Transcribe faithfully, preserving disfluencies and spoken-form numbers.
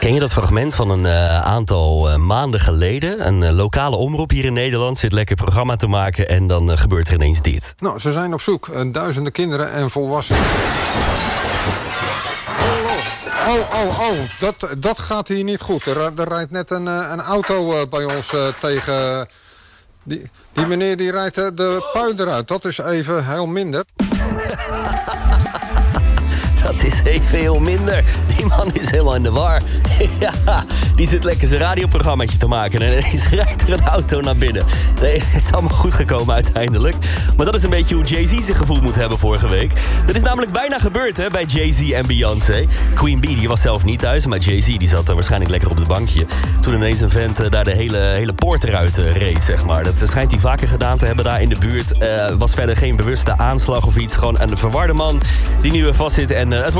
Ken je dat fragment van een uh, aantal uh, maanden geleden? Een uh, lokale omroep hier in Nederland zit lekker programma te maken en dan uh, gebeurt er ineens dit. Nou, ze zijn op zoek. Uh, duizenden kinderen en volwassenen. Oh, oh, oh, dat, dat gaat hier niet goed. Er, er rijdt net een, een auto uh, bij ons uh, tegen... Die, die meneer die rijdt uh, de pui eruit. Dat is even heel minder. Dat is even heel minder. Die man is helemaal in de war. Ja, die zit lekker zijn radioprogrammaatje te maken en ineens rijdt er een auto naar binnen. Nee, het is allemaal goed gekomen uiteindelijk. Maar dat is een beetje hoe Jay-Z zich gevoeld moet hebben vorige week. Dat is namelijk bijna gebeurd hè, bij Jay-Z en Beyoncé. Queen Bee die was zelf niet thuis, maar Jay-Z die zat er waarschijnlijk lekker op het bankje. Toen ineens een vent uh, daar de hele, hele poort eruit uh, reed, zeg maar. Dat schijnt hij vaker gedaan te hebben daar in de buurt. Uh, was verder geen bewuste aanslag of iets. Gewoon een verwarde man die nu weer vastzit en uh,